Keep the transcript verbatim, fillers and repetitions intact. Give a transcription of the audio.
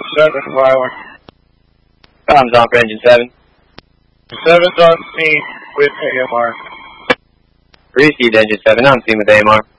seven, Wyler. Comms on for engine seven. seven's on scene with A M R. Received engine seven on scene with A M R.